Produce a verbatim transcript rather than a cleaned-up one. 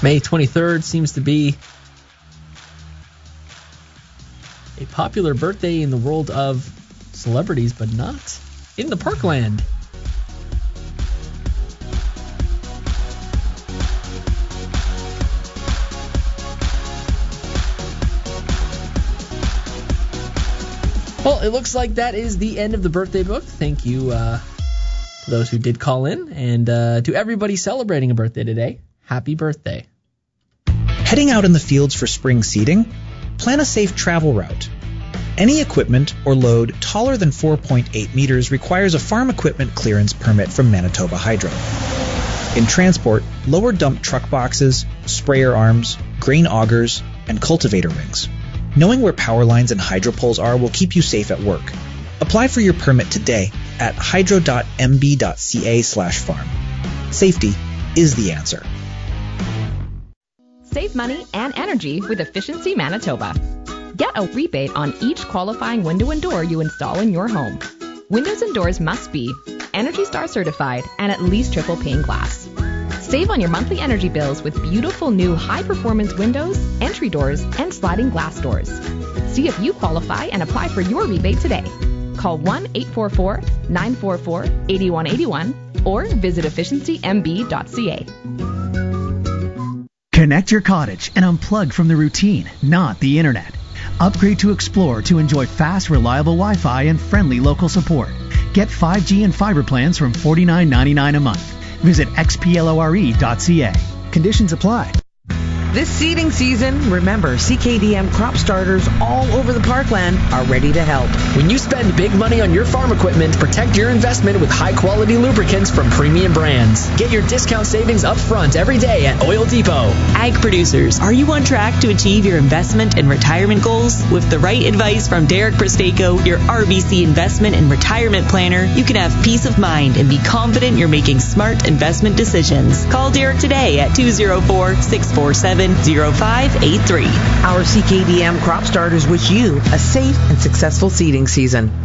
May twenty-third seems to be a popular birthday in the world of celebrities, but not in the Parkland. Well, it looks like that is the end of the birthday book. Thank you uh, to those who did call in, and uh, to everybody celebrating a birthday today, happy birthday. Heading out in the fields for spring seeding? Plan a safe travel route. Any equipment or load taller than four point eight meters requires a farm equipment clearance permit from Manitoba Hydro. In transport, lower dump truck boxes, sprayer arms, grain augers, and cultivator rings. Knowing where power lines and hydro poles are will keep you safe at work. Apply for your permit today at hydro dot m b dot c a slash farm. Safety is the answer. Save money and energy with Efficiency Manitoba. Get a rebate on each qualifying window and door you install in your home. Windows and doors must be Energy Star certified and at least triple pane glass. Save on your monthly energy bills with beautiful new high-performance windows, entry doors, and sliding glass doors. See if you qualify and apply for your rebate today. Call one eight four four, nine four four, eight one eight one or visit efficiency m b dot c a. Connect your cottage and unplug from the routine, not the internet. Upgrade to Explore to enjoy fast, reliable Wi-Fi and friendly local support. Get five G and fiber plans from forty-nine ninety-nine a month. Visit x p lore dot c a. Conditions apply. This seeding season, remember, C K D M crop starters all over the Parkland are ready to help. When you spend big money on your farm equipment, protect your investment with high-quality lubricants from premium brands. Get your discount savings up front every day at Oil Depot. Ag producers, are you on track to achieve your investment and retirement goals? With the right advice from Derek Prestako, your R B C investment and retirement planner, you can have peace of mind and be confident you're making smart investment decisions. Call Derek today at two oh four, six four seven, oh five eight three. Our C K D M crop starters wish you a safe and successful seeding season.